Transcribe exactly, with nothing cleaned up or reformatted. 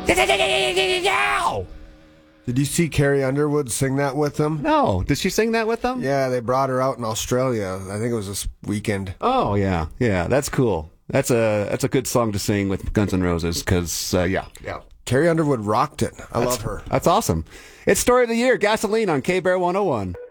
Did you see Carrie Underwood sing that with them? No. Did she sing that with them? Yeah, they brought her out in Australia. I think it was this weekend. Oh, yeah. Yeah, that's cool. That's a that's a good song to sing with Guns N' Roses because, uh, yeah. Yeah. Carrie Underwood rocked it. I That's, love her. That's awesome. It's Story of the Year, Gasoline on K-Bear one oh one.